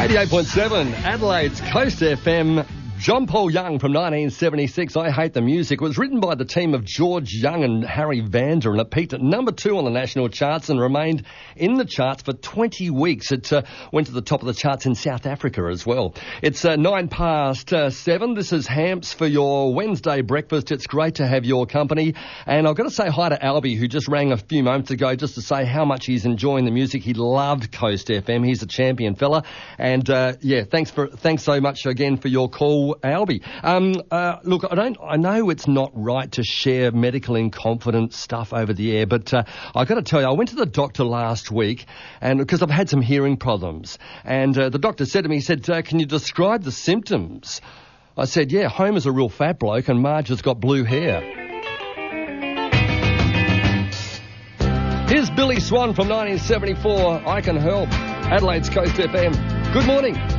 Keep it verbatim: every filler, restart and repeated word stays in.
eighty-eight point seven, Adelaide's Coast F M. John Paul Young from nineteen seventy-six, I Hate the Music, was written by the team of George Young and Harry Vanda, and it peaked at number two on the national charts and remained in the charts for twenty weeks. It uh, went to the top of the charts in South Africa as well. It's uh, nine past uh, seven. This is Hamps for your Wednesday breakfast. It's great to have your company. And I've got to say hi to Albie, who just rang a few moments ago just to say how much he's enjoying the music. He loved Coast F M. He's a champion fella. And, uh, yeah, thanks for thanks so much again for your call, Albie. Um, uh, look, I don't. I know it's not right to share medical in confidence stuff over the air, but uh, I've got to tell you, I went to the doctor last week, and because I've had some hearing problems, and uh, the doctor said to me, he said, uh, "Can you describe the symptoms?" I said, "Yeah, Homer's a real fat bloke, and Marge has got blue hair." Here's Billy Swan from nineteen seventy-four. I Can Help. Adelaide's Coast F M. Good morning.